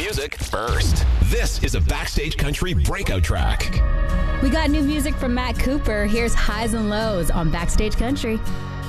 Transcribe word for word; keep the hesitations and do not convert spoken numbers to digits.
music first. This is a Backstage Country breakout track. We got new music from Matt Cooper. Here's Highs and Lows on Backstage Country.